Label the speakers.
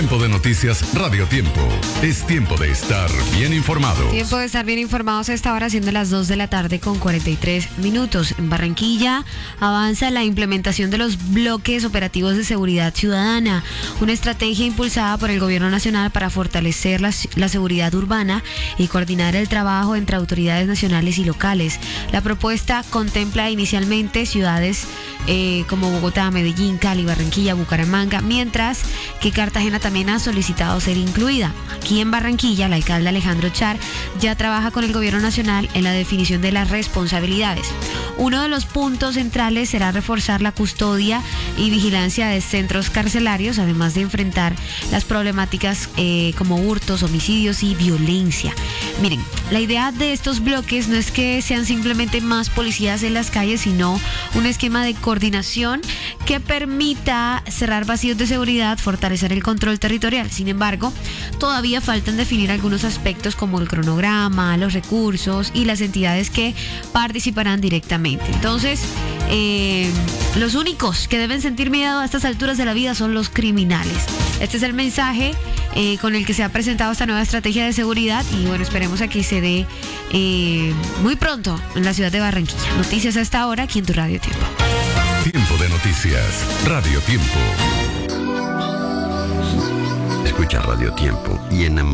Speaker 1: Tiempo de noticias, Radio Tiempo. Es tiempo de estar bien informado.
Speaker 2: Tiempo de estar bien informados a esta hora, siendo las 2 de la tarde con 43 minutos. En Barranquilla avanza la implementación de los bloques operativos de seguridad ciudadana, una estrategia impulsada por el Gobierno Nacional para fortalecer la seguridad urbana y coordinar el trabajo entre autoridades nacionales y locales. La propuesta contempla inicialmente ciudades como Bogotá, Medellín, Cali, Barranquilla, Bucaramanga, mientras que Cartagena también ha solicitado ser incluida. Aquí en Barranquilla, el alcalde Alejandro Char ya trabaja con el Gobierno Nacional en la definición de las responsabilidades. Uno de los puntos centrales será reforzar la custodia y vigilancia de centros carcelarios, además de enfrentar las problemáticas como hurtos, homicidios y violencia. Miren, la idea de estos bloques no es que sean simplemente más policías en las calles, sino un esquema de coordinación que permita cerrar vacíos de seguridad, fortalecer el control territorial. Sin embargo, todavía faltan definir algunos aspectos como el cronograma, los recursos y las entidades que participarán directamente. Entonces, los únicos que deben sentir miedo a estas alturas de la vida son los criminales. Este es el mensaje con el que se ha presentado esta nueva estrategia de seguridad y bueno, esperemos a que se dé muy pronto en la ciudad de Barranquilla. Noticias a esta hora aquí en tu Radio Tiempo.
Speaker 1: Tiempo de noticias, Radio Tiempo.
Speaker 3: Escucha Radio Tiempo y enamórate.